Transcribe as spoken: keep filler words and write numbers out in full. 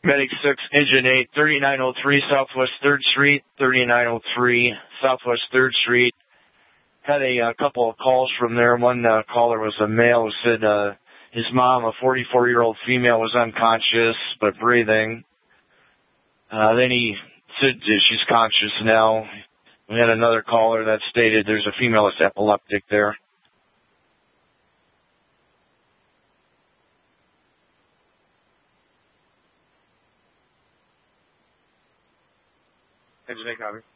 Medic six, Engine eight, thirty-nine oh three Southwest third Street, thirty-nine oh three Southwest third Street. Had a, a couple of calls from there. One uh, caller was a male who said uh, his mom, a forty-four-year-old female, was unconscious but breathing. Uh, then he said she's conscious now. We had another caller that stated there's a female that's epileptic there. Engine eight, copy.